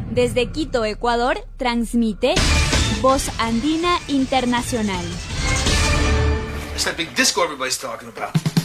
Desde Quito, Ecuador, transmite Voz Andina Internacional. It's that big disco everybody's talking about.